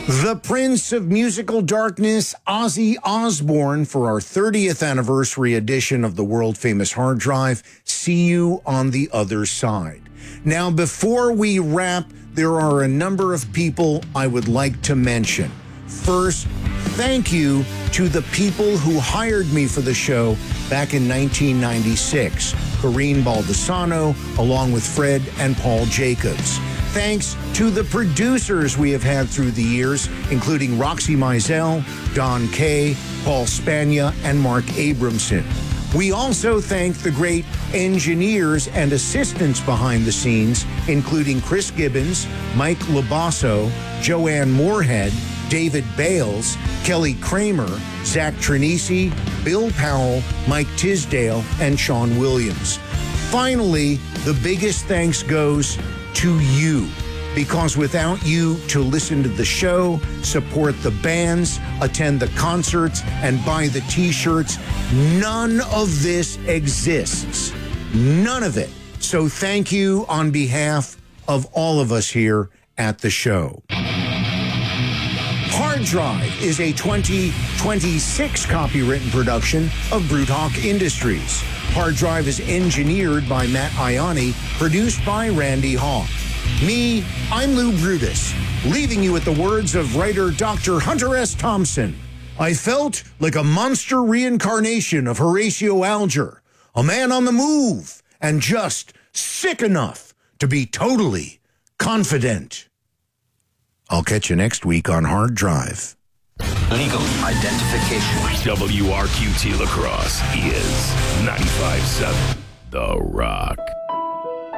The Prince of Musical Darkness, Ozzy Osbourne, for our 30th anniversary edition of the world-famous Hard Drive. See you on the other side. Now, before we wrap, there are a number of people I would like to mention. First, thank you to the people who hired me for the show back in 1996. Corrine Baldessano, along with Fred and Paul Jacobs. Thanks to the producers we have had through the years, including Roxy Mizell, Don Kay, Paul Spagna, and Mark Abramson. We also thank the great engineers and assistants behind the scenes, including Chris Gibbons, Mike Labasso, Joanne Moorhead, David Bales, Kelly Kramer, Zach Trinisi, Bill Powell, Mike Tisdale, and Sean Williams. Finally, the biggest thanks goes to you, because without you to listen to the show, support the bands, attend the concerts, and buy the t-shirts, none of this exists. None of it. So thank you on behalf of all of us here at the show. Hard Drive is a 2026 copywritten production of Brute Hawk Industries. Hard Drive is engineered by Matt Ianni, produced by Randy Hawk. Me, I'm Lou Brutus, leaving you with the words of writer Dr. Hunter S. Thompson. I felt like a monster reincarnation of Horatio Alger, a man on the move, and just sick enough to be totally confident. I'll catch you next week on Hard Drive. Legal identification. WRQT La Crosse is 95.7 The Rock.